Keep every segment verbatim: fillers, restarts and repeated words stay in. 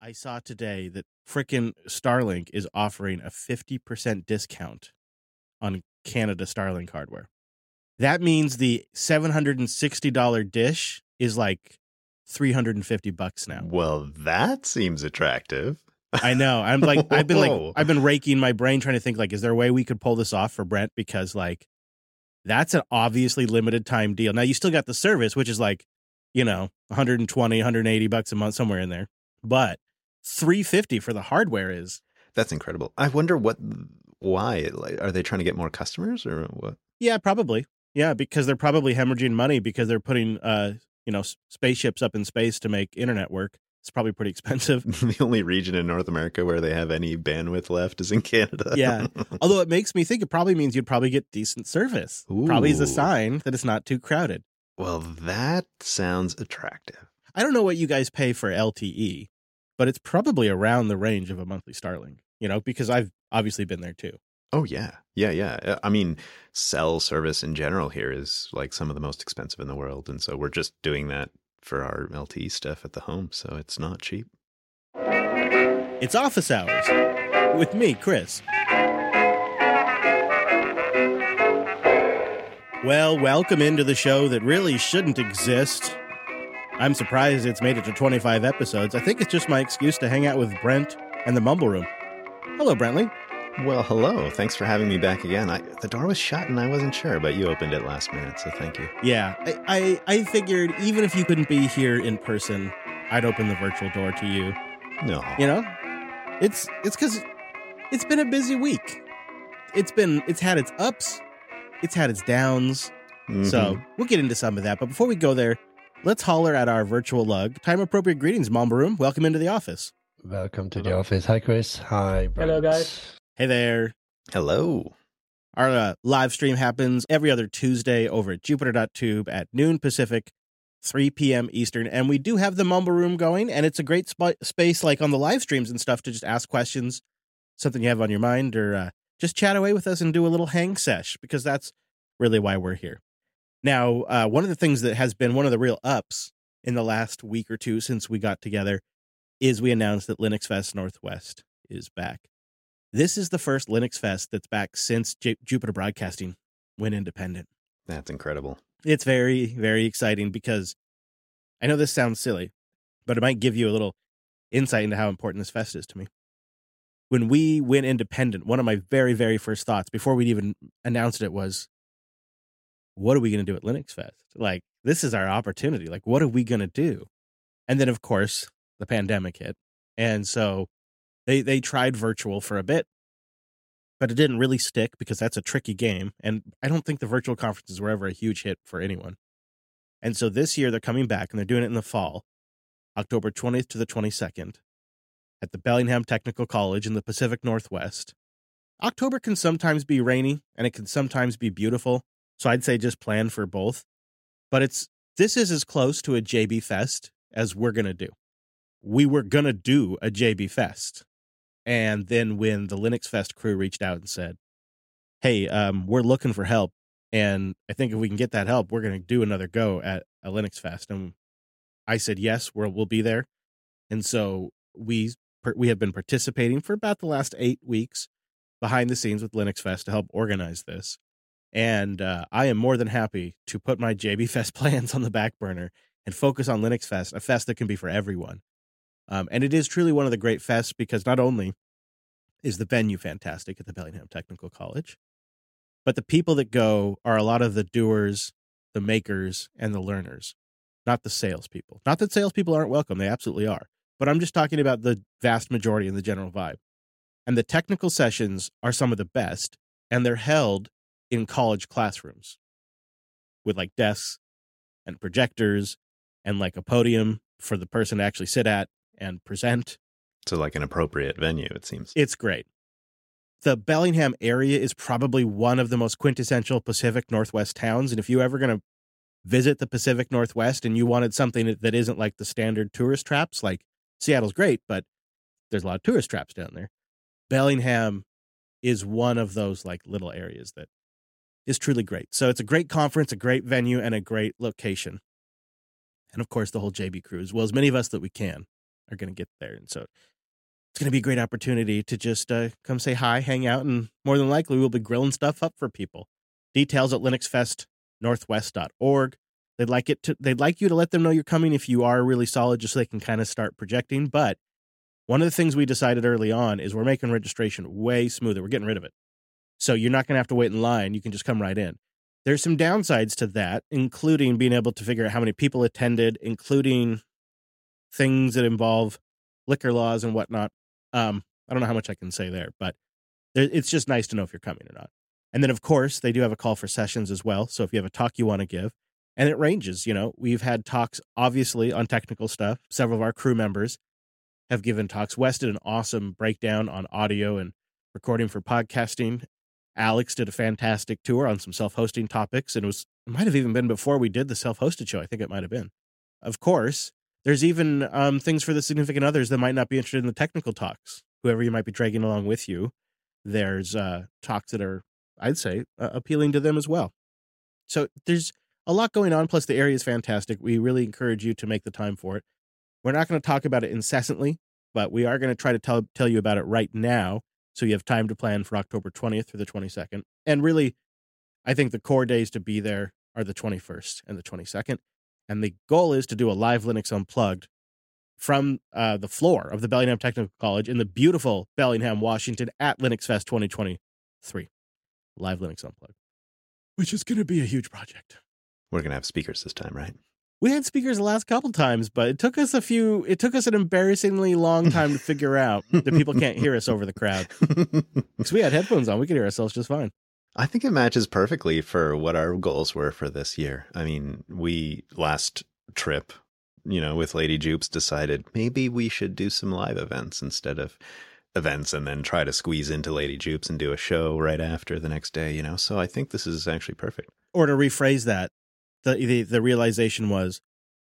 I saw today that frickin' Starlink is offering a fifty percent discount on Canada Starlink hardware. That means the seven hundred sixty dollars dish is like three hundred fifty bucks now. Well, that seems attractive. I know. I'm like, I've been like, I've been raking my brain trying to think like, is there a way we could pull this off for Brent? Because like, that's an obviously limited time deal. Now you still got the service, which is like, you know, one hundred twenty, one hundred eighty bucks a month, somewhere in there. But three hundred fifty for the hardware is. That's incredible. I wonder what, why, like, are they trying to get more customers or what? Yeah, probably. Yeah, because they're probably hemorrhaging money because they're putting, uh, you know, spaceships up in space to make internet work. It's probably pretty expensive. The only region in North America where they have any bandwidth left is in Canada. Yeah. Although it makes me think it probably means you'd probably get decent service. Ooh. Probably is a sign that it's not too crowded. Well, that sounds attractive. I don't know what you guys pay for L T E, but it's probably around the range of a monthly Starlink, you know, because I've obviously been there too. Oh, yeah. Yeah, yeah. I mean, cell service in general here is like some of the most expensive in the world. And so we're just doing that for our L T E stuff at the home. So it's not cheap. It's office hours with me, Chris. Well, welcome into the show that really shouldn't exist. I'm surprised it's made it to twenty-five episodes. I think it's just my excuse to hang out with Brent and the Mumble Room. Hello, Brentley. Well, hello. Thanks for having me back again. I, the door was shut and I wasn't sure, but you opened it last minute, so thank you. Yeah, I, I, I figured even if you couldn't be here in person, I'd open the virtual door to you. No. You know? It's it's because it's been a busy week. It's been it's had its ups, it's had its downs. Mm-hmm. So we'll get into some of that. But before we go there, let's holler at our virtual lug. Time appropriate greetings, Mumble Room. Welcome into the office. Welcome to the office. Hi, Chris. Hi, Brent. Hello, guys. Hey there. Hello. Our uh, live stream happens every other Tuesday over at Jupiter dot tube at noon Pacific, three p.m. Eastern. And we do have the Mumble Room going, and it's a great sp- space like on the live streams and stuff to just ask questions, something you have on your mind, or uh, just chat away with us and do a little hang sesh, because that's really why we're here. Now, uh, one of the things that has been one of the real ups in the last week or two since we got together is we announced that Linux Fest Northwest is back. This is the first Linux Fest that's back since J- Jupiter Broadcasting went independent. That's incredible. It's very, very exciting because I know this sounds silly, but it might give you a little insight into how important this fest is to me. When we went independent, one of my very, very first thoughts before we'd even announced it was, what are we going to do at Linux Fest? Like, this is our opportunity. Like, what are we going to do? And then, of course, the pandemic hit. And so They they tried virtual for a bit, but it didn't really stick because that's a tricky game. And I don't think the virtual conferences were ever a huge hit for anyone. And so this year they're coming back and they're doing it in the fall, October twentieth to the twenty-second at the Bellingham Technical College in the Pacific Northwest. October can sometimes be rainy and it can sometimes be beautiful. So I'd say just plan for both. But it's this is as close to a J B Fest as we're going to do. We were going to do a J B Fest. And then when the Linux Fest crew reached out and said, hey, um, we're looking for help. And I think if we can get that help, we're going to do another go at a Linux Fest. And I said, yes, we'll, we'll be there. And so we we have been participating for about the last eight weeks behind the scenes with Linux Fest to help organize this. And uh, I am more than happy to put my J B Fest plans on the back burner and focus on Linux Fest, a fest that can be for everyone. Um, and it is truly one of the great fests because not only is the venue fantastic at the Bellingham Technical College, but the people that go are a lot of the doers, the makers, and the learners, not the salespeople. Not that salespeople aren't welcome. They absolutely are. But I'm just talking about the vast majority and the general vibe. And the technical sessions are some of the best, and they're held in college classrooms with like desks and projectors and like a podium for the person to actually sit at and present. So like an appropriate venue, it seems. It's great. The Bellingham area is probably one of the most quintessential Pacific Northwest towns. And if you're ever going to visit the Pacific Northwest and you wanted something that isn't like the standard tourist traps, like Seattle's great, but there's a lot of tourist traps down there. Bellingham is one of those like little areas that is truly great. So it's a great conference, a great venue, and a great location. And of course, the whole J B crew, as well as many of us that we can. are going to get there. And so it's going to be a great opportunity to just uh, come say hi, hang out, and more than likely we'll be grilling stuff up for people. Details at linux fest northwest dot org. They'd like it to, they'd like you to let them know you're coming if you are really solid, just so they can kind of start projecting. But one of the things we decided early on is we're making registration way smoother. We're getting rid of it. So you're not going to have to wait in line. You can just come right in. There's some downsides to that, including being able to figure out how many people attended, including things that involve liquor laws and whatnot. Um, I don't know how much I can say there, but there, it's just nice to know if you're coming or not. And then, of course, they do have a call for sessions as well. So if you have a talk you want to give, and it ranges, you know, we've had talks, obviously, on technical stuff. Several of our crew members have given talks. Wes did an awesome breakdown on audio and recording for podcasting. Alex did a fantastic tour on some self-hosting topics, and it was it might have even been before we did the self-hosted show. I think it might have been. Of course, there's even um, things for the significant others that might not be interested in the technical talks. Whoever you might be dragging along with you, there's uh, talks that are, I'd say, uh, appealing to them as well. So there's a lot going on, plus the area is fantastic. We really encourage you to make the time for it. We're not going to talk about it incessantly, but we are going to try to tell tell you about it right now, so you have time to plan for October twentieth through the twenty-second. And really, I think the core days to be there are the twenty-first and the twenty-second. And the goal is to do a live Linux Unplugged from uh, the floor of the Bellingham Technical College in the beautiful Bellingham, Washington at Linux Fest twenty twenty-three. Live Linux Unplugged, which is going to be a huge project. We're going to have speakers this time, right? We had speakers the last couple times, but it took us a few, it took us an embarrassingly long time to figure out that people can't hear us over the crowd. Because we had headphones on. We could hear ourselves just fine. I think it matches perfectly for what our goals were for this year. I mean, we last trip, you know, with Lady Jupes decided maybe we should do some live events instead of events and then try to squeeze into Lady Jupes and do a show right after the next day, you know? So I think this is actually perfect. Or to rephrase that, the, the the realization was,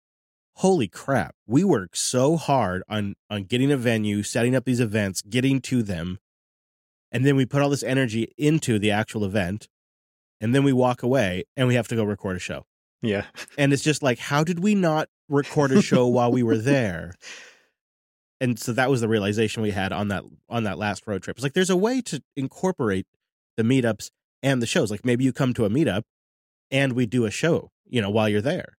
holy crap, we work so hard on on getting a venue, setting up these events, getting to them, and then we put all this energy into the actual event, and then we walk away and we have to go record a show. Yeah. And it's just like, how did we not record a show while we were there? And so that was the realization we had on that on that last road trip. It's like, there's a way to incorporate the meetups and the shows. Like, maybe you come to a meetup and we do a show, you know, while you're there.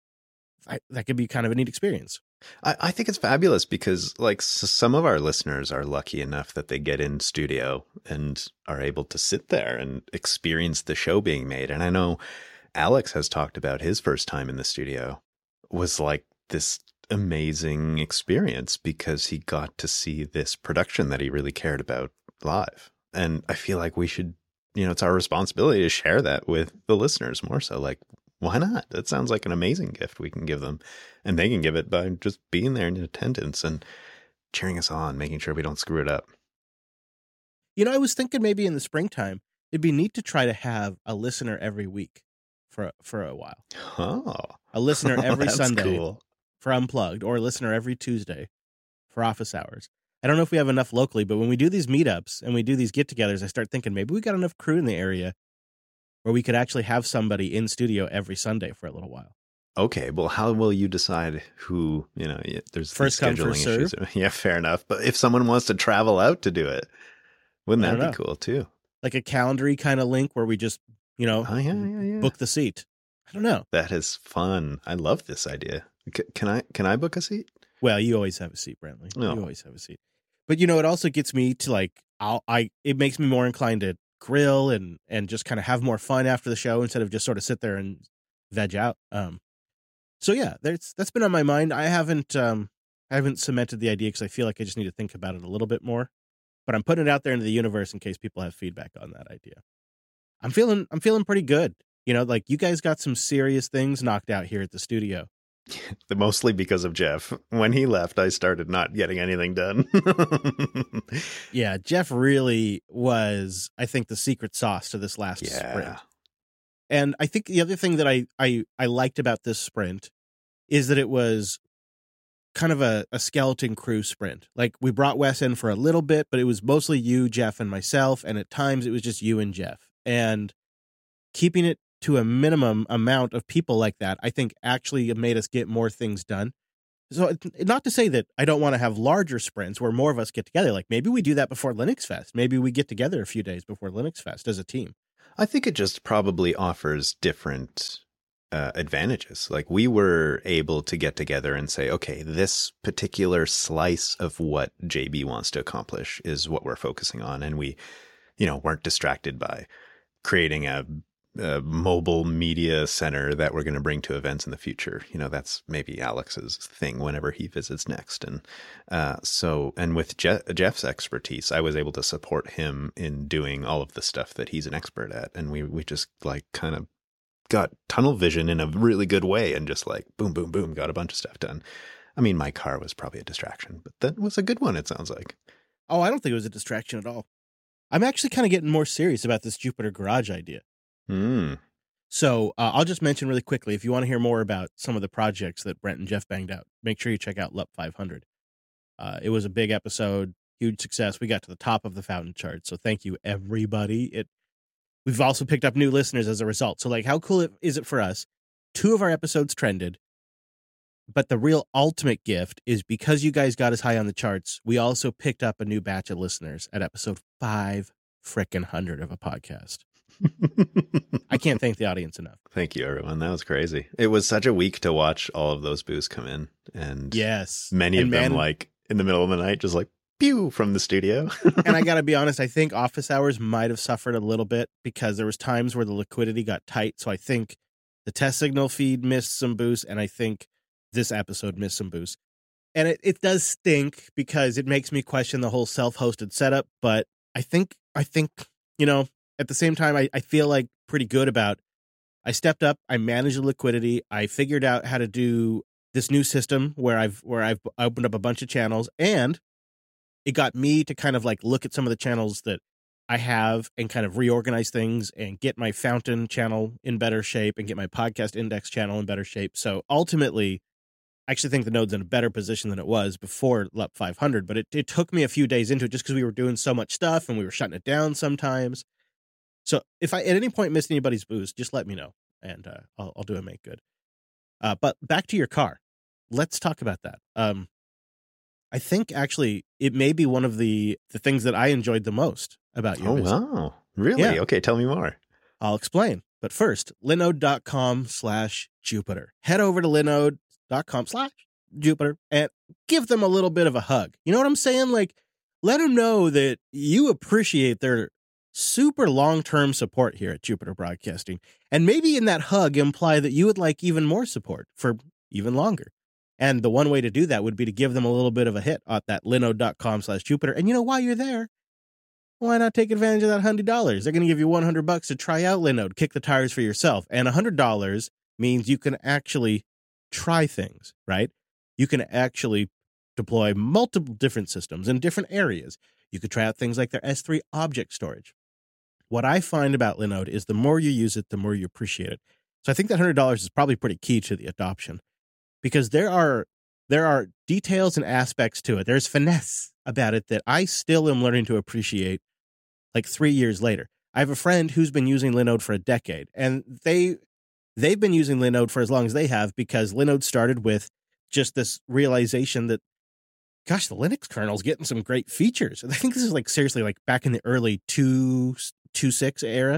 I, that could be kind of a neat experience. I, I think it's fabulous because, like, s- some of our listeners are lucky enough that they get in studio and are able to sit there and experience the show being made. And I know Alex has talked about his first time in the studio was like this amazing experience because he got to see this production that he really cared about live. And I feel like we should, you know, it's our responsibility to share that with the listeners more so. Like, why not? That sounds like an amazing gift we can give them. And they can give it by just being there in attendance and cheering us on, making sure we don't screw it up. You know, I was thinking maybe in the springtime, it'd be neat to try to have a listener every week for, for a while. Oh. A listener every That's Sunday cool. for Unplugged, or a listener every Tuesday for office hours. I don't know if we have enough locally, but when we do these meetups and we do these get-togethers, I start thinking maybe we got enough crew in the area where we could actually have somebody in studio every Sunday for a little while. Okay, well, how will you decide who, you know, there's First come, scheduling first serve. issues. Yeah, fair enough. But if someone wants to travel out to do it, wouldn't I that don't be know. cool too? Like a calendary kind of link where we just, you know, Oh, yeah, yeah, yeah. book the seat. I don't know. That is fun. I love this idea. C- can I can I book a seat? Well, you always have a seat, Brantley. No. You always have a seat. But, you know, it also gets me to like, I'll, I, it makes me more inclined to grill and, and just kind of have more fun after the show instead of just sort of sit there and veg out. Um, so yeah, that's, that's been on my mind. I haven't, um, I haven't cemented the idea because I feel like I just need to think about it a little bit more, but I'm putting it out there into the universe in case people have feedback on that idea. I'm feeling, I'm feeling pretty good. You know, like you guys got some serious things knocked out here at the studio. Mostly because of Jeff. When he left, I started not getting anything done. Yeah, Jeff really was, I think, the secret sauce to this last Yeah. sprint. And I think the other thing that I, I, I liked about this sprint is that it was kind of a, a skeleton crew sprint. Like, we brought Wes in for a little bit, but it was mostly you, Jeff, and myself. And at times it was just you and Jeff. And keeping it to a minimum amount of people like that, I think actually made us get more things done. So not to say that I don't want to have larger sprints where more of us get together. Like maybe we do that before Linux Fest. Maybe we get together a few days before Linux Fest as a team. I think it just probably offers different uh, advantages. Like we were able to get together and say, okay, this particular slice of what J B wants to accomplish is what we're focusing on. And we, you know, weren't distracted by creating a, a mobile media center that we're going to bring to events in the future. You know, that's maybe Alex's thing whenever he visits next. And uh, so, and with Je- Jeff's expertise, I was able to support him in doing all of the stuff that he's an expert at. And we, we just like kind of got tunnel vision in a really good way and just like boom, boom, boom, got a bunch of stuff done. I mean, my car was probably a distraction, but that was a good one, it sounds like. Oh, I don't think it was a distraction at all. I'm actually kind of getting more serious about this Jupiter Garage idea. Mm. So uh, I'll just mention really quickly, if you want to hear more about some of the projects that Brent and Jeff banged out, make sure you check out L U P five hundred. Uh, it was a big episode, huge success. We got to the top of the fountain chart. So thank you, everybody. It We've also picked up new listeners as a result. So like, how cool it, is it for us? Two of our episodes trended. But the real ultimate gift is because you guys got us high on the charts, we also picked up a new batch of listeners at episode five frickin' hundred of a podcast. I can't thank the audience enough. Thank you, everyone. That was crazy. It was such a week to watch all of those boosts come in. And yes, many and of man, them like in the middle of the night, just like pew from the studio. And I got to be honest, I think office hours might have suffered a little bit because there was times where the liquidity got tight. So I think the test signal feed missed some boosts, and I think this episode missed some boosts. And it, it does stink because it makes me question the whole self-hosted setup. But I think, I think, you know, at the same time, I, I feel like pretty good about, I stepped up, I managed the liquidity, I figured out how to do this new system where I've, where I've opened up a bunch of channels, and it got me to kind of like look at some of the channels that I have and kind of reorganize things and get my Fountain channel in better shape and get my podcast index channel in better shape. So ultimately, I actually think the node's in a better position than it was before L U P five hundred, but it, it took me a few days into it just because we were doing so much stuff and we were shutting it down sometimes. So if I at any point missed anybody's boost, just let me know, and uh, I'll, I'll do a make good. Uh, but back to your car. Let's talk about that. Um, I think actually it may be one of the, the things that I enjoyed the most about your Oh, visit. wow. Really? Yeah. Okay, tell me more. I'll explain. But first, linode.com slash Jupiter. Head over to linode.com slash Jupiter and give them a little bit of a hug. You know what I'm saying? Like, let them know that you appreciate their super long-term support here at Jupiter Broadcasting. And maybe in that hug imply that you would like even more support for even longer. And the one way to do that would be to give them a little bit of a hit at that linode.com slash Jupiter. And you know, while you're there, why not take advantage of that one hundred dollars? They're going to give you one hundred bucks to try out Linode, kick the tires for yourself. And one hundred dollars means you can actually try things, right? You can actually deploy multiple different systems in different areas. You could try out things like their S three object storage. What I find about Linode is the more you use it, the more you appreciate it. So I think that one hundred dollars is probably pretty key to the adoption, because there are there are details and aspects to it. There's finesse about it that I still am learning to appreciate like three years later. I have a friend who's been using Linode for a decade, and they, they've been using Linode for as long as they have because Linode started with just this realization that, gosh, the Linux kernel's getting some great features. And I think this is like seriously like back in the early two point six era.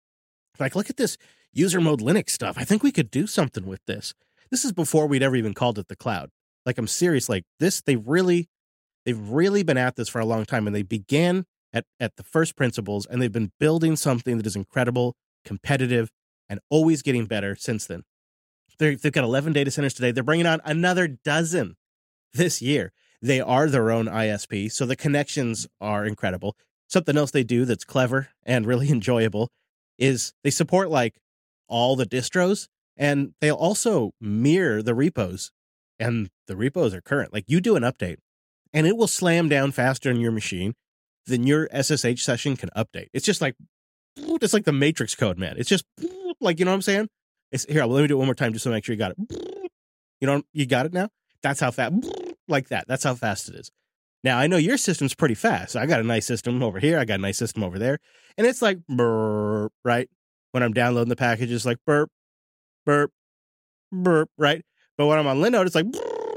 Like, look at this user mode Linux stuff. I think we could do something with this. This is before we'd ever even called it the cloud. Like, I'm serious. Like this, they really, they've really been at this for a long time, and they began at, at the first principles, and they've been building something that is incredible, competitive, and always getting better since then. They're, they've got eleven data centers today. They're bringing on another dozen this year. They are their own I S P, so the connections are incredible. Something else they do that's clever and really enjoyable is they support like all the distros, and they'll also mirror the repos, and the repos are current. Like, you do an update and it will slam down faster in your machine than your S S H session can update. It's just like, it's like the Matrix code, man. It's just like, you know what I'm saying? It's here. Let me do it one more time just to make sure you got it. You know, you got it now? That's how fast, like that. That's how fast it is. Now, I know your system's pretty fast. I got a nice system over here. I got a nice system over there. And it's like, burp, right? When I'm downloading the package, it's like burp, burp, burp, right? But when I'm on Linode, it's like, burp,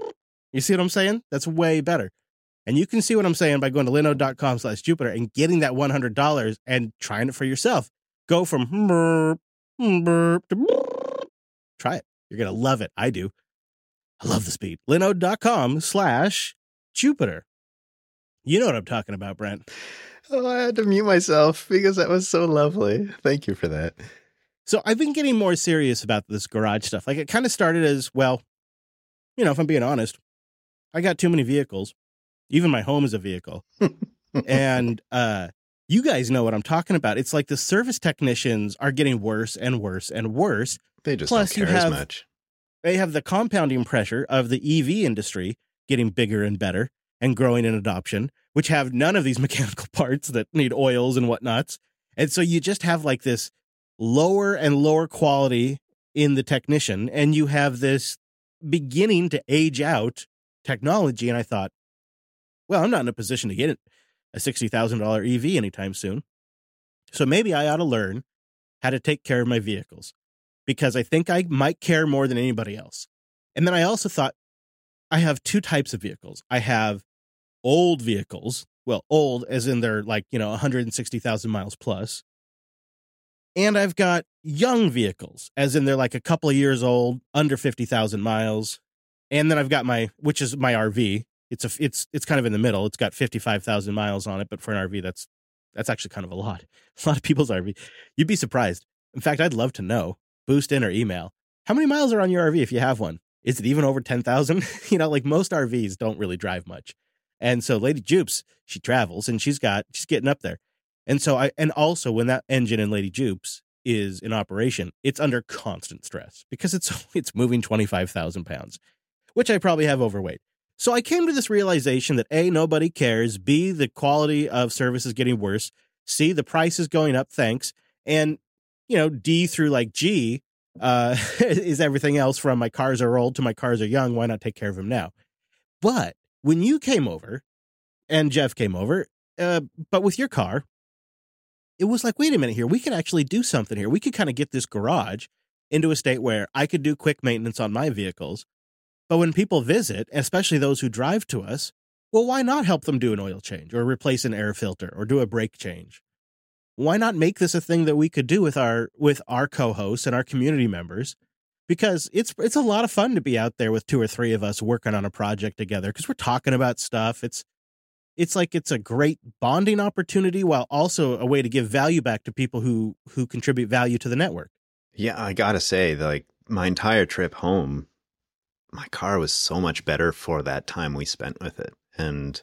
You see what I'm saying? That's way better. And you can see what I'm saying by going to linode.com slash Jupiter and getting that one hundred dollars and trying it for yourself. Go from burp, burp, to burp. Try it. You're going to love it. I do. I love the speed. linode.com slash Jupiter. You know what I'm talking about, Brent. Oh, I had to mute myself because that was so lovely. Thank you for that. So I've been getting more serious about this garage stuff. Like, it kind of started as, well, you know, if I'm being honest, I got too many vehicles. Even my home is a vehicle. And uh, you guys know what I'm talking about. It's like the service technicians are getting worse and worse and worse. They just Plus, don't care you have, as much. They have the compounding pressure of the E V industry getting bigger and better and growing in adoption, which have none of these mechanical parts that need oils and whatnots. And so you just have like this lower and lower quality in the technician, and you have this beginning to age out technology. And I thought, well, I'm not in a position to get a sixty thousand dollars E V anytime soon. So maybe I ought to learn how to take care of my vehicles, because I think I might care more than anybody else. And then I also thought, I have two types of vehicles. I have old vehicles. Well, old as in they're like, you know, one hundred sixty thousand miles plus. And I've got young vehicles, as in they're like a couple of years old, under fifty thousand miles. And then I've got my, which is my R V. It's a, it's, it's kind of in the middle. It's got fifty-five thousand miles on it, but for an R V, that's, that's actually kind of a lot. A lot of people's R V. You'd be surprised. In fact, I'd love to know, boost in or email, how many miles are on your R V if you have one? Is it even over ten thousand? You know, like most R Vs don't really drive much. And so Lady Jupes, she travels and she's got, she's getting up there. And so I, and also when that engine in Lady Jupes is in operation, it's under constant stress because it's, it's moving twenty-five thousand pounds, which I probably have overweight. So I came to this realization that A, nobody cares. B, the quality of service is getting worse. C, the price is going up. Thanks. And, you know, D through like G, uh, is everything else from my cars are old to my cars are young. Why not take care of them now? But when you came over and Jeff came over, uh, but with your car, it was like, wait a minute here. We could actually do something here. We could kind of get this garage into a state where I could do quick maintenance on my vehicles. But when people visit, especially those who drive to us, well, why not help them do an oil change or replace an air filter or do a brake change? Why not make this a thing that we could do with our with our co-hosts and our community members? Because it's it's a lot of fun to be out there with two or three of us working on a project together because we're talking about stuff. It's it's like it's a great bonding opportunity while also a way to give value back to people who who contribute value to the network. Yeah, I gotta say, like my entire trip home, my car was so much better for that time we spent with it. And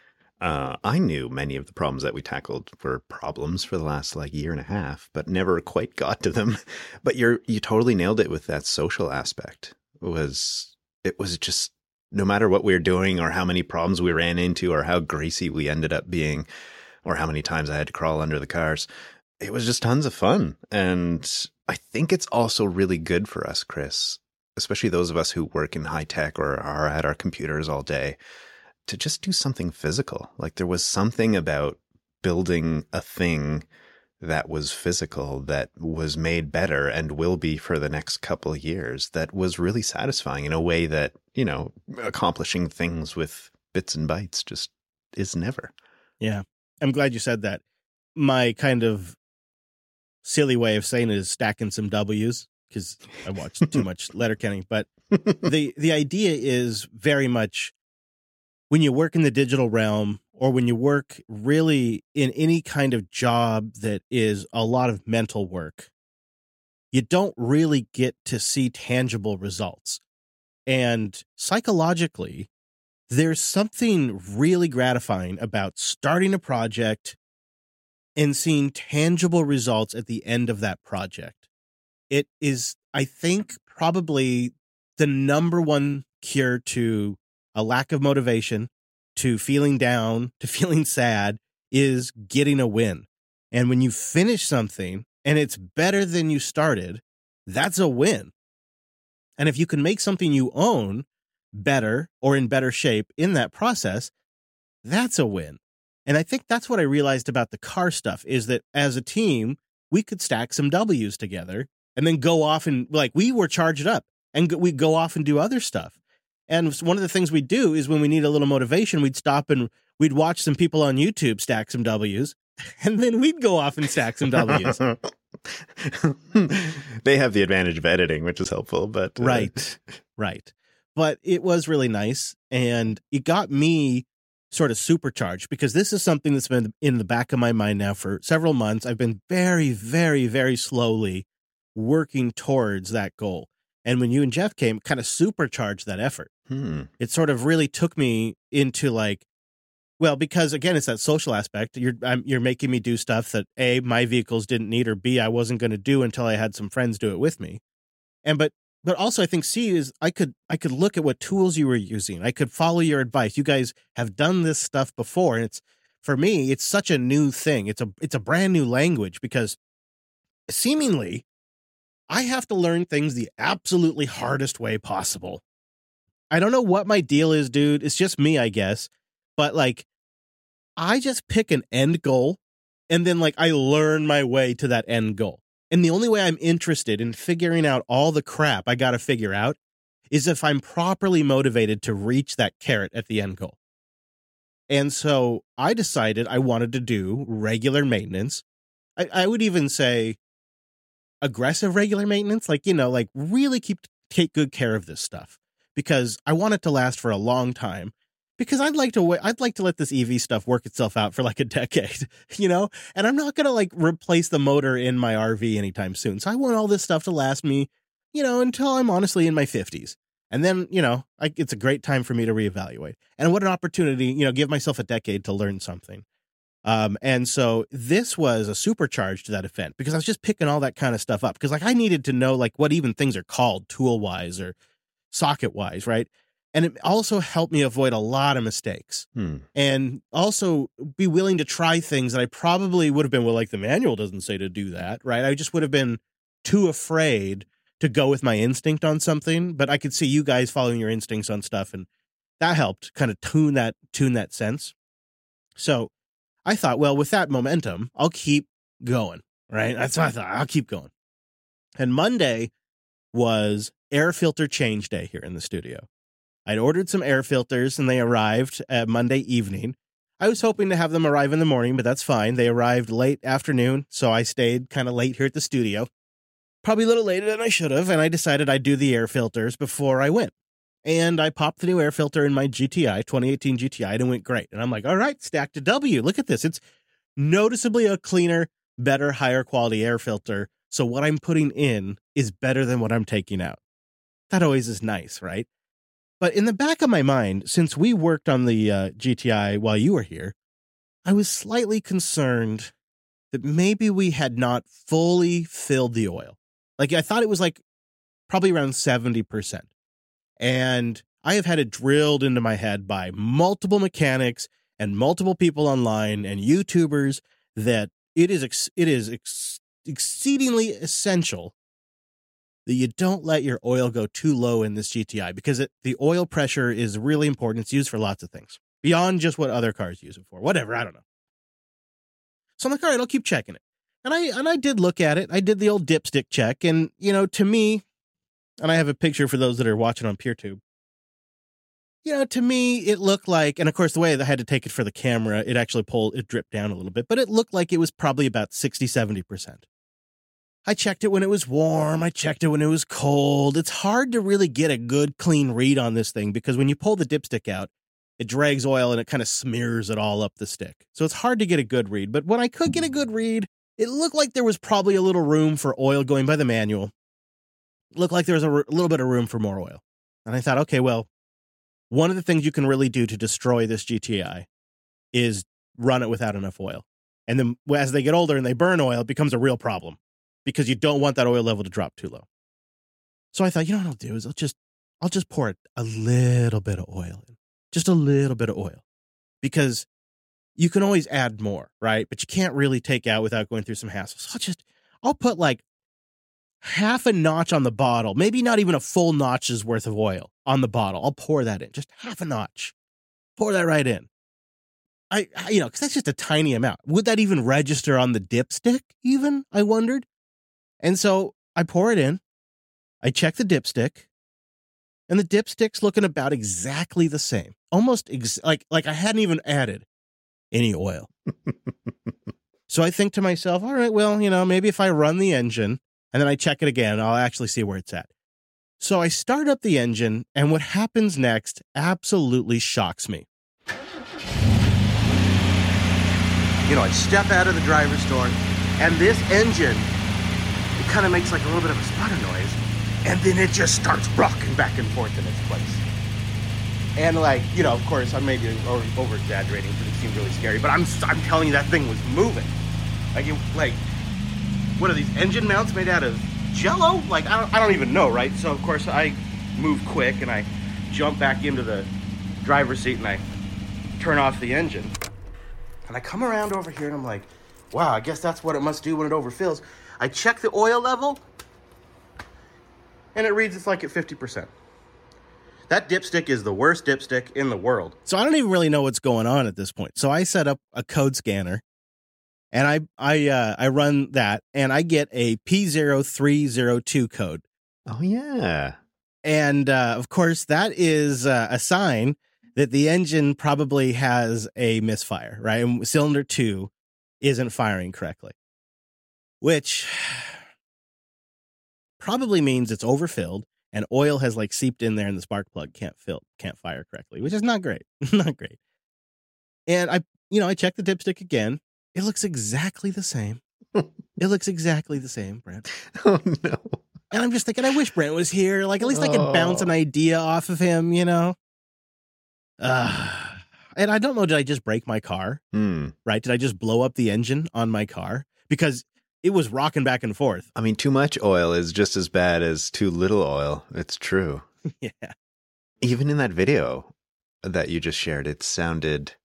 uh, I knew many of the problems that we tackled were problems for the last like year and a half, but never quite got to them. But you're, you totally nailed it with that social aspect. It was, it was just, no matter what we were doing or how many problems we ran into or how greasy we ended up being or how many times I had to crawl under the cars, it was just tons of fun. And I think it's also really good for us, Chris, especially those of us who work in high tech or are at our computers all day, to just do something physical. Like there was something about building a thing that was physical, that was made better and will be for the next couple of years, that was really satisfying in a way that, you know, accomplishing things with bits and bytes just is never. Yeah. I'm glad you said that. My kind of silly way of saying it is stacking some W's, because I watched too much Letterkenny. But the the idea is very much when you work in the digital realm or when you work really in any kind of job that is a lot of mental work, you don't really get to see tangible results. And psychologically, there's something really gratifying about starting a project and seeing tangible results at the end of that project. It is, I think, probably the number one cure to a lack of motivation, to feeling down, to feeling sad, is getting a win. And when you finish something and it's better than you started, that's a win. And if you can make something you own better or in better shape in that process, that's a win. And I think that's what I realized about the car stuff, is that as a team, we could stack some W's together and then go off and, like, we were charged up and we'd go off and do other stuff. And one of the things we'd do is when we need a little motivation, we'd stop and we'd watch some people on YouTube stack some W's, and then we'd go off and stack some W's. They have the advantage of editing, which is helpful, but uh... right, right. But it was really nice, and it got me sort of supercharged, because this is something that's been in the back of my mind now for several months. I've been very, very, very slowly working towards that goal. And when you and Jeff came, kind of supercharged that effort. Hmm. It sort of really took me into like, well, because again, it's that social aspect. You're I'm, you're making me do stuff that A, my vehicles didn't need, or B, I wasn't going to do until I had some friends do it with me. And but but also I think C is I could I could look at what tools you were using. I could follow your advice. You guys have done this stuff before, and it's for me, it's such a new thing. It's a it's a brand new language, because seemingly I have to learn things the absolutely hardest way possible. I don't know what my deal is, dude. It's just me, I guess. But like, I just pick an end goal, and then like I learn my way to that end goal. And the only way I'm interested in figuring out all the crap I got to figure out is if I'm properly motivated to reach that carrot at the end goal. And so I decided I wanted to do regular maintenance. I, I would even say aggressive regular maintenance, like, you know, like really keep take good care of this stuff, because I want it to last for a long time. Because I'd like to, I'd like to let this E V stuff work itself out for like a decade, you know. And I'm not gonna like replace the motor in my R V anytime soon. So I want all this stuff to last me, you know, until I'm honestly in my fifties. And then, you know, I, it's a great time for me to reevaluate. And what an opportunity, you know, give myself a decade to learn something. Um, and so this was a supercharge to that event, because I was just picking all that kind of stuff up. Because like I needed to know like what even things are called tool wise or socket wise, right? And it also helped me avoid a lot of mistakes, hmm. and also be willing to try things that I probably would have been, well, like the manual doesn't say to do that, right? I just would have been too afraid to go with my instinct on something, but I could see you guys following your instincts on stuff, and that helped kind of tune that, tune that sense. So I thought, well, with that momentum, I'll keep going, right? That's what I thought. I'll keep going. And Monday was air filter change day here in the studio. I'd ordered some air filters, and they arrived uh, Monday evening. I was hoping to have them arrive in the morning, but that's fine. They arrived late afternoon, so I stayed kind of late here at the studio. Probably a little later than I should have, and I decided I'd do the air filters before I went. And I popped the new air filter in my G T I, twenty eighteen G T I, and it went great. And I'm like, all right, stacked to W. Look at this. It's noticeably a cleaner, better, higher quality air filter. So what I'm putting in is better than what I'm taking out. That always is nice, right? But in the back of my mind, since we worked on the uh, G T I while you were here, I was slightly concerned that maybe we had not fully filled the oil. Like I thought it was like probably around seventy percent. And I have had it drilled into my head by multiple mechanics and multiple people online and YouTubers that it is ex- it is ex- exceedingly essential that you don't let your oil go too low in this G T I, because it, the oil pressure is really important. It's used for lots of things beyond just what other cars use it for. Whatever, I don't know. So I'm like, all right, I'll keep checking it. And I and I did look at it. I did the old dipstick check. And, you know, to me, and I have a picture for those that are watching on PeerTube, you know, to me, it looked like, and of course, the way I had to take it for the camera, it actually pulled, it dripped down a little bit, but it looked like it was probably about sixty, seventy percent. I checked it when it was warm. I checked it when it was cold. It's hard to really get a good, clean read on this thing, because when you pull the dipstick out, it drags oil and it kind of smears it all up the stick. So it's hard to get a good read. But when I could get a good read, it looked like there was probably a little room for oil going by the manual. It looked like there was a, r- a little bit of room for more oil. And I thought, okay, well, one of the things you can really do to destroy this G T I is run it without enough oil. And then as they get older and they burn oil, it becomes a real problem, because you don't want that oil level to drop too low. So I thought, you know what I'll do is I'll just, I'll just pour it a little bit of oil in, just a little bit of oil, because you can always add more, right? But you can't really take out without going through some hassles. So I'll just, I'll put like half a notch on the bottle, maybe not even a full notch's worth of oil on the bottle. I'll pour that in, just half a notch, pour that right in. I, I you know, because that's just a tiny amount. Would that even register on the dipstick even? I wondered. And so I pour it in, I check the dipstick, And the dipstick's looking about exactly the same. Almost ex- like like I hadn't even added any oil. So I think to myself, all right, well, you know, maybe if I run the engine and then I check it again, I'll actually see where it's at. So I start up the engine, and what happens next absolutely shocks me. You know, I step out of the driver's door, and this engine, it kind of makes like a little bit of a sputter noise, and then it just starts rocking back and forth in its place. And like, you know, of course, I'm maybe over exaggerating because it seemed really scary, but I'm I'm telling you, that thing was moving. Like, it, like, what are these engine mounts made out of Jello? Like, I don't, I don't even know, right? So of course I move quick and I jump back into the driver's seat and I turn off the engine. And I come around over here and I'm like, wow, I guess that's what it must do when it overfills. I check the oil level and it reads it's like at fifty percent. That dipstick is the worst dipstick in the world. So I don't even really know what's going on at this point. So I set up a code scanner and I I uh, I run that and I get a P zero three zero two code. Oh, yeah. And uh, of course, that is uh, a sign that the engine probably has a misfire, right? And cylinder two isn't firing correctly, which probably means it's overfilled and oil has like seeped in there and the spark plug can't fill, can't fire correctly, which is not great. Not great. And I, you know, I checked the dipstick again. It looks exactly the same. It looks exactly the same, Brent. Oh, no. And I'm just thinking, I wish Brent was here. Like, at least I could bounce an idea off of him, you know? Uh, and I don't know, did I just break my car? Hmm. Right? Did I just blow up the engine on my car? Because it was rocking back and forth. I mean, too much oil is just as bad as too little oil. It's true. Yeah. Even in that video that you just shared, it sounded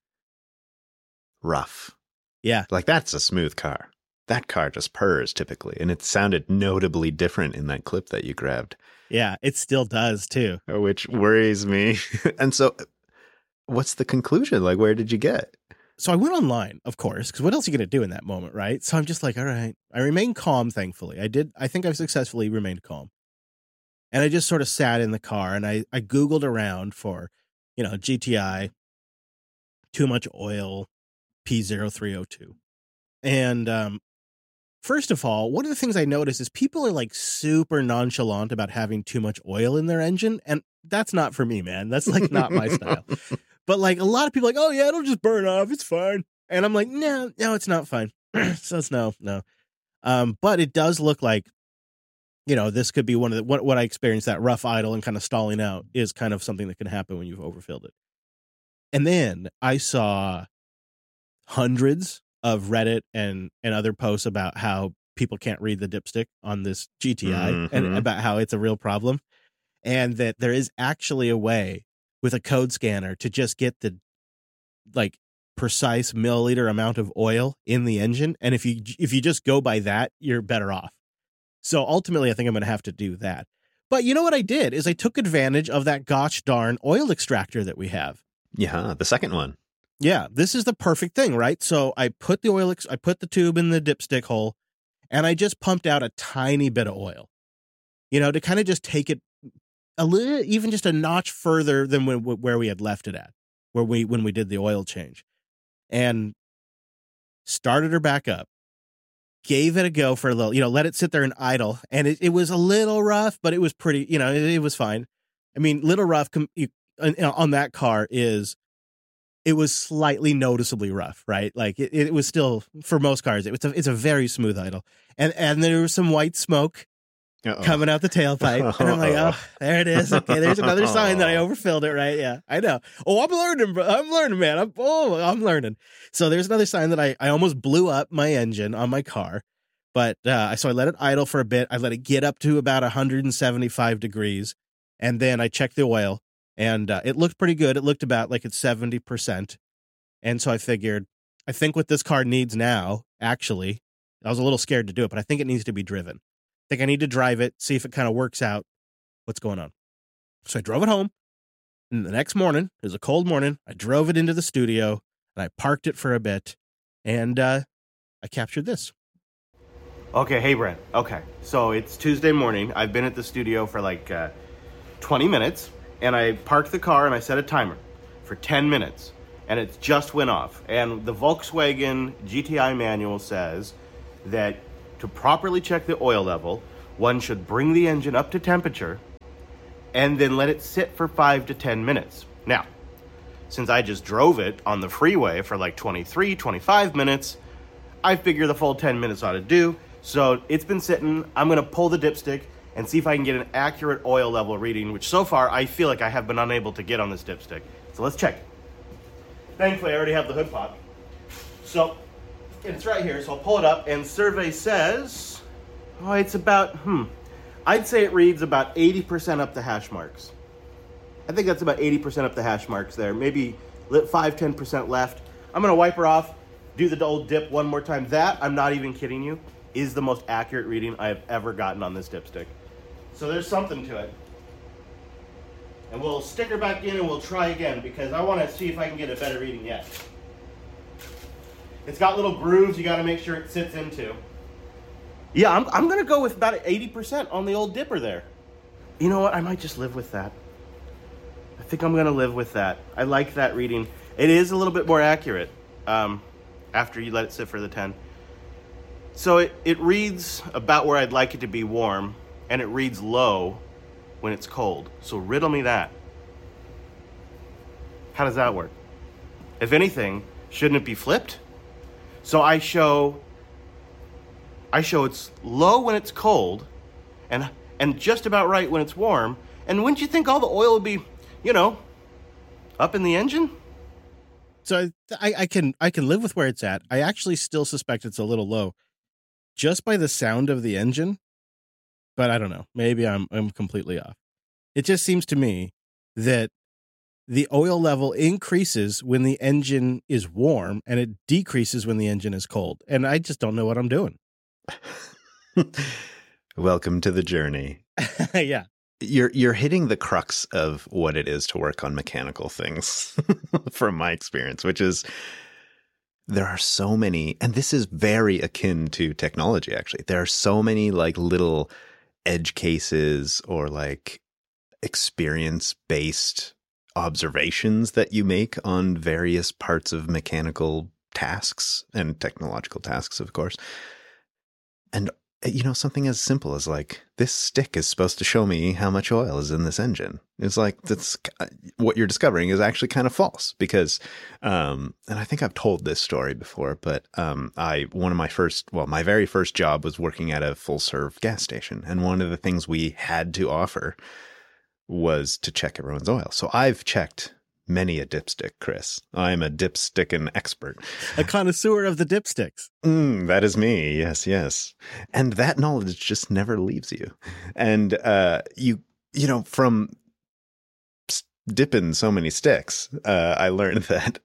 rough. Yeah. Like, that's a smooth car. That car just purrs typically. And it sounded notably different in that clip that you grabbed. Yeah, it still does too. Which worries me. And so what's the conclusion? Like, where did you get? So I went online, of course, because what else are you going to do in that moment, right? So I'm just like, all right. I remained calm, thankfully. I did. I think I've successfully remained calm. And I just sort of sat in the car and I, I Googled around for, you know, G T I, too much oil, P zero three zero two. And um, first of all, one of the things I noticed is people are like super nonchalant about having too much oil in their engine. And that's not for me, man. That's like not my style. But like a lot of people are like, oh yeah, it'll just burn off. It's fine. And I'm like, no, no, it's not fine. So it's no, no. Um, but it does look like, you know, this could be one of the, what, what I experienced, that rough idle and kind of stalling out is kind of something that can happen when you've overfilled it. And then I saw hundreds of Reddit and, and other posts about how people can't read the dipstick on this G T I Mm-hmm. and about how it's a real problem. And that there is actually a way with a code scanner to just get the like precise milliliter amount of oil in the engine. And if you, if you just go by that, you're better off. So ultimately I think I'm going to have to do that. But you know what I did is I took advantage of that gosh darn oil extractor that we have. Yeah, the second one. Yeah, this is the perfect thing, right? So I put the oil, ex- I put the tube in the dipstick hole and I just pumped out a tiny bit of oil, you know, to kind of just take it a little, even just a notch further than when, where we had left it at, where we, when we did the oil change, and started her back up, gave it a go for a little, you know, let it sit there and idle. And it, it was a little rough, but it was pretty, you know, it, it was fine. I mean, little rough com- you, on that car is, it was slightly noticeably rough, right? Like it, it was still, for most cars, it was a, it's a very smooth idle. And, and there was some white smoke Uh-oh. coming out the tailpipe. And I'm like, oh, there it is. Okay, there's another sign that I overfilled it, right? Yeah, I know. Oh, I'm learning, bro. I'm learning, man. I'm, oh, I'm learning. So there's another sign that I, I almost blew up my engine on my car. But uh, so I let it idle for a bit. I let it get up to about one hundred seventy-five degrees. And then I checked the oil. And uh, it looked pretty good. It looked about like it's seventy percent. And so I figured, I think what this car needs now, actually, I was a little scared to do it, but I think it needs to be driven. I think I need to drive it, see if it kind of works out what's going on. So I drove it home. And the next morning, it was a cold morning, I drove it into the studio and I parked it for a bit. And uh, I captured this. Okay, hey, Brent. Okay, so it's Tuesday morning. I've been at the studio for like... Uh, twenty minutes, and I parked the car and I set a timer for ten minutes, and it just went off. And the Volkswagen G T I manual says that to properly check the oil level, one should bring the engine up to temperature and then let it sit for five to ten minutes. Now, since I just drove it on the freeway for like twenty-three, twenty-five minutes, I figure the full ten minutes ought to do. So it's been sitting. I'm going to pull the dipstick and see if I can get an accurate oil level reading, which so far I feel like I have been unable to get on this dipstick. So let's check it. Thankfully, I already have the hood pop. So it's right here, so I'll pull it up, and survey says, oh, it's about, hmm, I'd say it reads about eighty percent up the hash marks. I think that's about eighty percent up the hash marks there. Maybe five, ten percent left. I'm going to wipe her off, do the old dip one more time. That, I'm not even kidding you, is the most accurate reading I have ever gotten on this dipstick. So there's something to it. And we'll stick her back in and we'll try again, because I want to see if I can get a better reading yet. It's got little grooves you got to make sure it sits into. Yeah, I'm, I'm going to go with about eighty percent on the old dipper there. You know what? I might just live with that. I think I'm going to live with that. I like that reading. It is a little bit more accurate um, after you let it sit for the ten. So it, it reads about where I'd like it to be warm, and it reads low when it's cold. So riddle me that. How does that work? If anything, shouldn't it be flipped? So I show I show it's low when it's cold and and just about right when it's warm. And wouldn't you think all the oil would be, you know, up in the engine? So I, I can I can live with where it's at. I actually still suspect it's a little low just by the sound of the engine. But I don't know. Maybe I'm I'm completely off. It just seems to me that the oil level increases when the engine is warm and it decreases when the engine is cold. And I just don't know what I'm doing. Welcome to the journey. Yeah. You're you're hitting the crux of what it is to work on mechanical things from my experience, which is there are so many, and this is very akin to technology, actually. There are so many like little edge cases or like experience-based observations that you make on various parts of mechanical tasks and technological tasks, of course. And, you know, something as simple as like, this stick is supposed to show me how much oil is in this engine. It's like, that's what you're discovering is actually kind of false because, um, and I think I've told this story before, but, um, I, one of my first, well, my very first job was working at a full serve gas station. And one of the things we had to offer was to check everyone's oil. So I've checked many a dipstick, Chris. I'm a dipstickin' expert. A connoisseur of the dipsticks. Mm, that is me. Yes, yes. And that knowledge just never leaves you. And uh, you, you know, from dipping so many sticks, uh, I learned that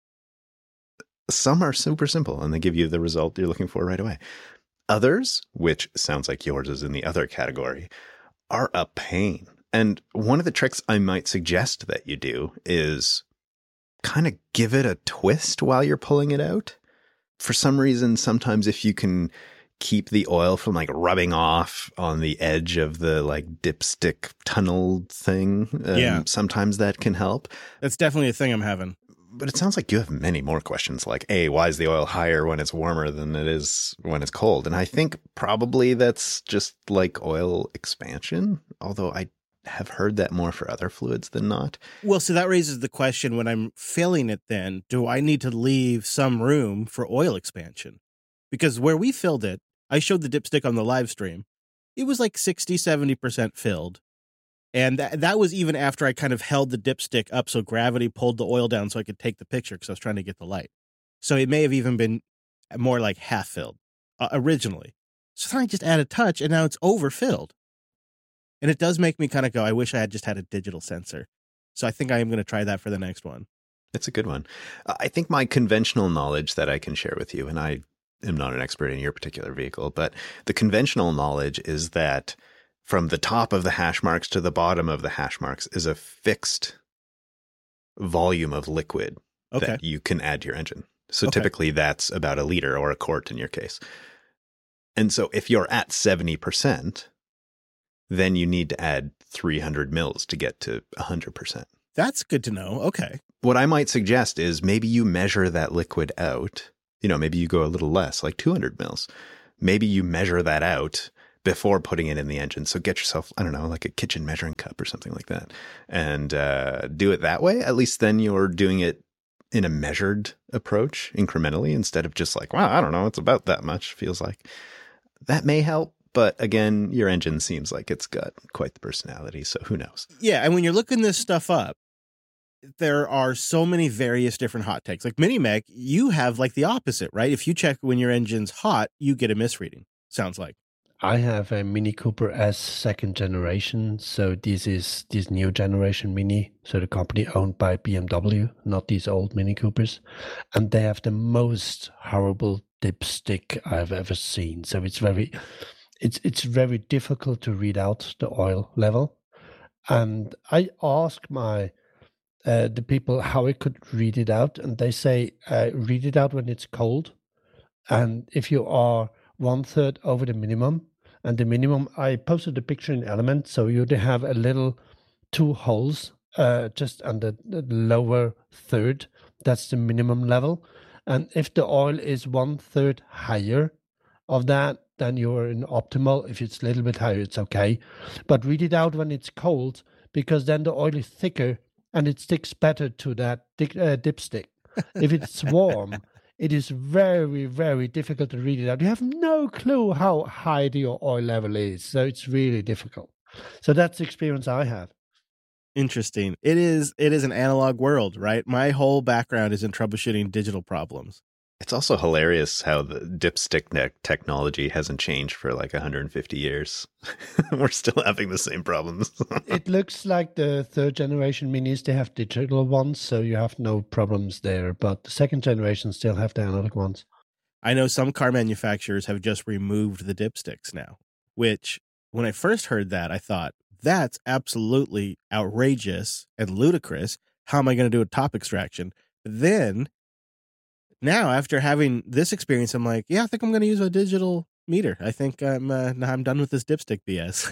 some are super simple and they give you the result you're looking for right away. Others, which sounds like yours is in the other category, are a pain. And one of the tricks I might suggest that you do is kind of give it a twist while you're pulling it out. For some reason, sometimes if you can keep the oil from like rubbing off on the edge of the like dipstick tunnel thing, um, yeah. sometimes that can help. That's definitely a thing I'm having. But it sounds like you have many more questions like, A, why is the oil higher when it's warmer than it is when it's cold? And I think probably that's just like oil expansion, although I have heard that more for other fluids than not. Well, so that raises the question when I'm filling it then, do I need to leave some room for oil expansion? Because where we filled it, I showed the dipstick on the live stream. It was like sixty, seventy percent filled. And that, that was even after I kind of held the dipstick up so gravity pulled the oil down so I could take the picture because I was trying to get the light. So it may have even been more like half filled uh, originally. So then I just add a touch and now it's overfilled. And it does make me kind of go, I wish I had just had a digital sensor. So I think I am going to try that for the next one. It's a good one. I think my conventional knowledge that I can share with you, and I am not an expert in your particular vehicle, but the conventional knowledge is that from the top of the hash marks to the bottom of the hash marks is a fixed volume of liquid okay. that you can add to your engine. So okay. typically that's about a liter or a quart in your case. And so if you're at seventy percent, then you need to add three hundred mils to get to one hundred percent. That's good to know. Okay. What I might suggest is maybe you measure that liquid out. You know, maybe you go a little less, like two hundred mils. Maybe you measure that out before putting it in the engine. So get yourself, I don't know, like a kitchen measuring cup or something like that, and uh, do it that way. At least then you're doing it in a measured approach incrementally instead of just like, wow, I don't know, it's about that much, feels like. That may help. But again, your engine seems like it's got quite the personality, so who knows? Yeah, and when you're looking this stuff up, there are so many various different hot takes. Like Minimec, you have like the opposite, right? If you check when your engine's hot, you get a misreading, sounds like. I have a Mini Cooper S second generation, so this is this new generation Mini, so the company owned by B M W, not these old Mini Coopers, and they have the most horrible dipstick I've ever seen. So it's very... It's it's very difficult to read out the oil level, and I ask my uh, the people how I could read it out, and they say uh, read it out when it's cold, and if you are one third over the minimum, and the minimum I posted a picture in Element, so you have a little two holes uh, just under the lower third. That's the minimum level, and if the oil is one third higher of that, then you're in optimal. If it's a little bit higher, it's okay. But read it out when it's cold, because then the oil is thicker and it sticks better to that dip, uh, dipstick. If it's warm, it is very, very difficult to read it out. You have no clue how high your oil level is. So it's really difficult. So that's the experience I have. Interesting. It is, it is an analog world, right? My whole background is in troubleshooting digital problems. It's also hilarious how the dipstick ne- technology hasn't changed for like one hundred fifty years. We're still having the same problems. It looks like the third generation Minis, they have digital ones, so you have no problems there. But the second generation still have the analog ones. I know some car manufacturers have just removed the dipsticks now, which when I first heard that, I thought, that's absolutely outrageous and ludicrous. How am I going to do a top extraction? But then... now, after having this experience, I'm like, yeah, I think I'm going to use a digital meter. I think I'm uh, I'm done with this dipstick B S.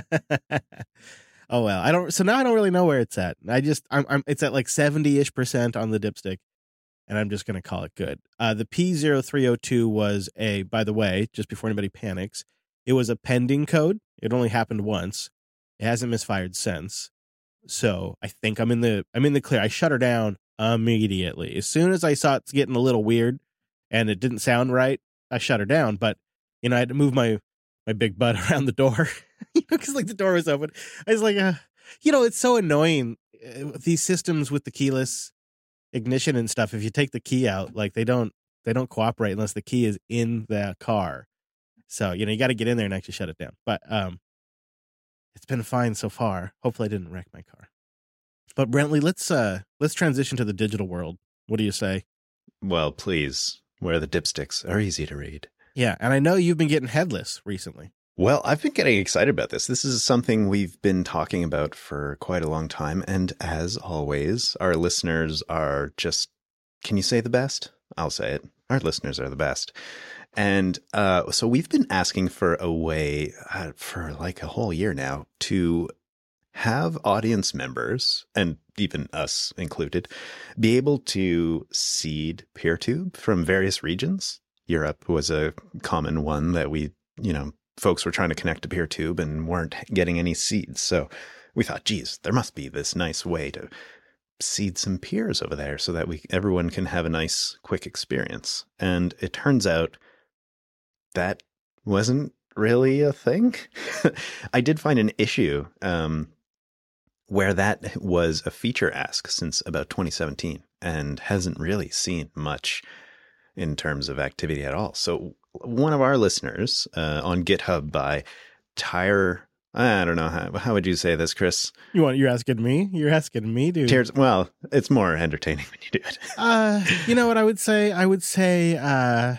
Oh well, I don't. So now I don't really know where it's at. I just I'm, I'm it's at like seventy ish percent on the dipstick, and I'm just going to call it good. Uh, the P zero three zero two was a, by the way, just before anybody panics, it was a pending code. It only happened once. It hasn't misfired since. So I think I'm in the I'm in the clear. I shut her down immediately. As soon as I saw it's getting a little weird and it didn't sound right, I shut her down. But, you know, I had to move my, my big butt around the door, you know, because like the door was open. I was like, uh, you know, it's so annoying. Uh, these systems with the keyless ignition and stuff, if you take the key out, like they don't, they don't cooperate unless the key is in the car. So, you know, you got to get in there and actually shut it down. But um, it's been fine so far. Hopefully I didn't wreck my car. But Brentley, let's uh let's transition to the digital world. What do you say? Well, please, where the dipsticks are easy to read. Yeah, and I know you've been getting headless recently. Well, I've been getting excited about this. This is something we've been talking about for quite a long time. And as always, our listeners are just, can you say the best? I'll say it. Our listeners are the best. And uh, so we've been asking for a way uh, for like a whole year now to have audience members, and even us included, be able to seed PeerTube from various regions. Europe was a common one that we, you know, folks were trying to connect to PeerTube and weren't getting any seeds. So we thought, geez, there must be this nice way to seed some peers over there so that we everyone can have a nice, quick experience. And it turns out that wasn't really a thing. I did find an issue um, where that was a feature ask since about twenty seventeen and hasn't really seen much in terms of activity at all. So one of our listeners uh, on GitHub by Tire, I don't know, how, how would you say this, Chris? You want, you're asking me? You're asking me, dude. Tears, well, it's more entertaining when you do it. uh, you know what I would say? I would say, uh,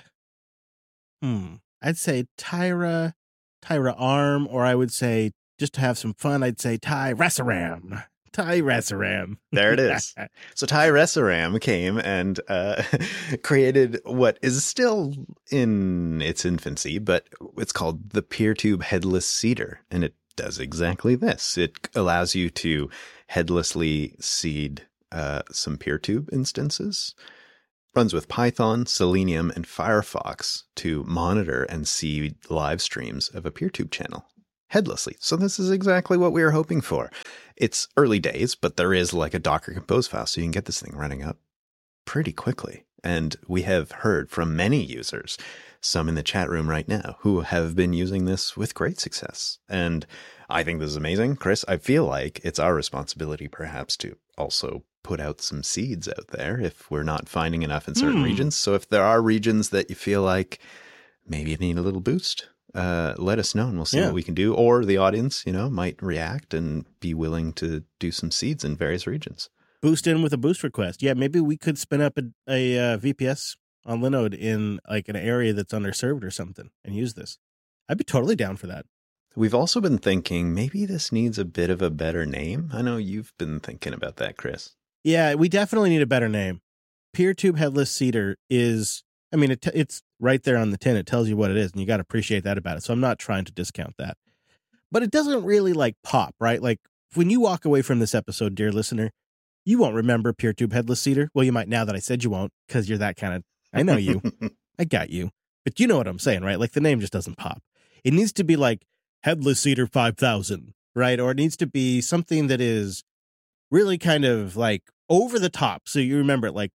hmm, I'd say Tyra, Tyra Arm, or I would say, just to have some fun, I'd say Ty Resaram. Ty Resaram. There it is. So Ty Resaram came and uh, created what is still in its infancy, but it's called the PeerTube Headless Seeder. And it does exactly this. It allows you to headlessly seed uh, some PeerTube instances. Runs with Python, Selenium, and Firefox to monitor and see live streams of a PeerTube channel headlessly. So this is exactly what we were hoping for. It's early days, but there is like a Docker Compose file, so you can get this thing running up pretty quickly. And we have heard from many users, some in the chat room right now, who have been using this with great success. And I think this is amazing. Chris, I feel like it's our responsibility perhaps to also put out some seeds out there if we're not finding enough in certain Hmm. regions. So if there are regions that you feel like maybe you need a little boost, uh, let us know and we'll see Yeah. what we can do. Or the audience, you know, might react and be willing to do some seeds in various regions. Boost in with a boost request. Yeah, maybe we could spin up a, a uh, V P S on Linode in like an area that's underserved or something and use this. I'd be totally down for that. We've also been thinking maybe this needs a bit of a better name. I know you've been thinking about that, Chris. Yeah, we definitely need a better name. PeerTube Headless Seeder is, I mean, it t- it's right there on the tin. It tells you what it is, and you got to appreciate that about it. So I'm not trying to discount that. But it doesn't really like pop, right? Like when you walk away from this episode, dear listener, you won't remember PeerTube Headless Seeder. Well, you might now that I said you won't, because you're that kind of, I know you. I got you. But you know what I'm saying, right? Like the name just doesn't pop. It needs to be like Headless Seeder five thousand, right? Or it needs to be something that is really kind of like over the top. So you remember it like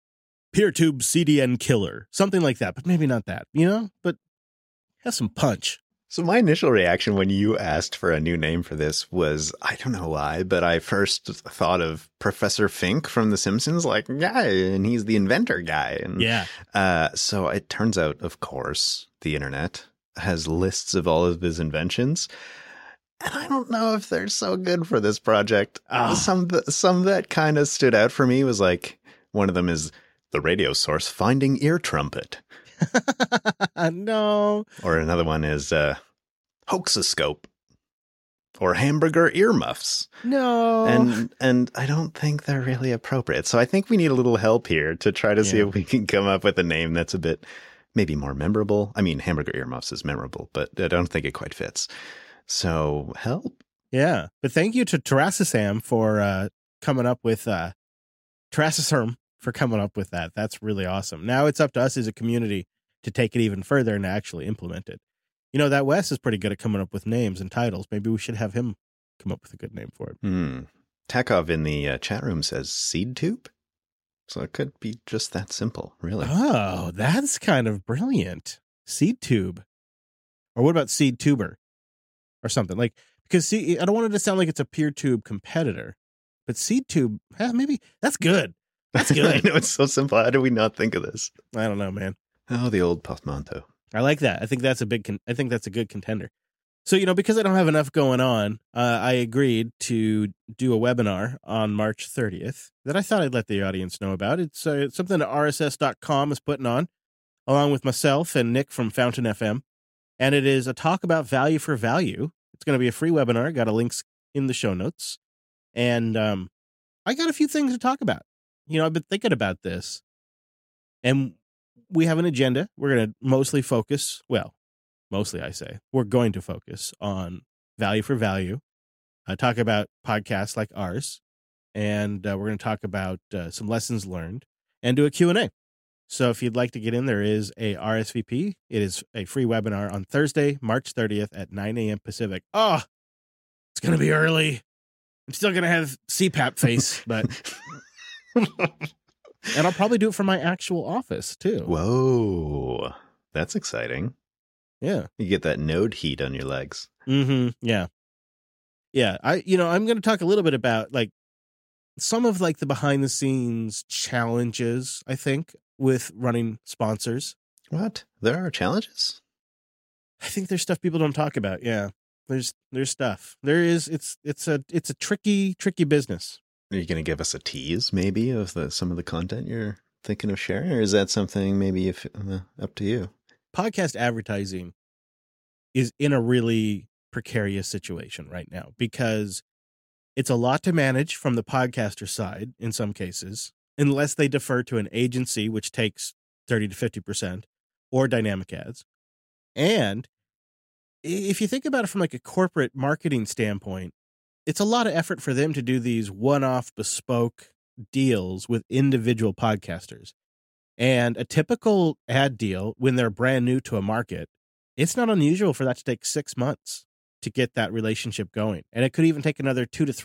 PeerTube C D N Killer, something like that, but maybe not that, you know, but has some punch. So my initial reaction when you asked for a new name for this was, I don't know why, but I first thought of Professor Fink from The Simpsons, like, yeah, and he's the inventor guy. And Yeah. uh, so it turns out, of course, the internet has lists of all of his inventions. And I don't know if they're so good for this project. Oh. Some, th- some that kind of stood out for me was like, one of them is the radio source finding ear trumpet. No. Or another one is uh, hoaxoscope or hamburger earmuffs. No. And and I don't think they're really appropriate. So I think we need a little help here to try to see Yeah. if we can come up with a name that's a bit maybe more memorable. I mean, hamburger earmuffs is memorable, but I don't think it quite fits. So help. Yeah. But thank you to Terrasisam for uh, coming up with uh, Terrasisam for coming up with that. That's really awesome. Now it's up to us as a community to take it even further and actually implement it. You know, that Wes is pretty good at coming up with names and titles. Maybe we should have him come up with a good name for it. Hmm. Takov in the uh, chat room says seed tube. So it could be just that simple, really. Oh, that's kind of brilliant. Seed tube. Or what about seed tuber? Or something like, because see, I don't want it to sound like it's a PeerTube competitor, but seed tube, eh, maybe that's good. That's I good. know, it's so simple. How did we not think of this? I don't know, man. Oh, the old portmanteau. I like that. I think that's a big, con- I think that's a good contender. So, you know, because I don't have enough going on, uh, I agreed to do a webinar on March thirtieth that I thought I'd let the audience know about. It's, uh, it's something that R S S dot com is putting on, along with myself and Nick from Fountain F M. And it is a talk about value for value. It's going to be a free webinar. Got a links in the show notes. And um, I got a few things to talk about. You know, I've been thinking about this. And we have an agenda. We're going to mostly focus, well, mostly I say, we're going to focus on value for value, uh, talk about podcasts like ours, and uh, we're going to talk about uh, some lessons learned and do a Q and A. So if you'd like to get in, there is a R S V P. It is a free webinar on Thursday, March thirtieth at nine a.m. Pacific. Oh, it's going to be early. I'm still going to have C PAP face, but and I'll probably do it from my actual office too. Whoa, that's exciting. Yeah. You get that node heat on your legs. Mm-hmm. Yeah. Yeah. I, you know, I'm going to talk a little bit about like some of like the behind the scenes challenges, I think, with running sponsors. What? There are challenges? I think there's stuff people don't talk about. Yeah. There's, there's stuff. There is, it's, it's a, it's a tricky, tricky business. Are you going to give us a tease, maybe, of the some of the content you're thinking of sharing? Or is that something maybe if uh, up to you? Podcast advertising is in a really precarious situation right now because it's a lot to manage from the podcaster side in some cases, unless they defer to an agency, which takes thirty to fifty percent, or dynamic ads. And if you think about it from like a corporate marketing standpoint, it's a lot of effort for them to do these one-off bespoke deals with individual podcasters. And a typical ad deal, when they're brand new to a market, it's not unusual for that to take six months to get that relationship going. And it could even take another two to three